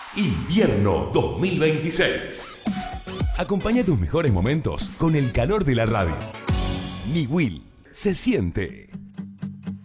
Invierno 2026. Acompaña tus mejores momentos con el calor de la radio. Niwil se siente.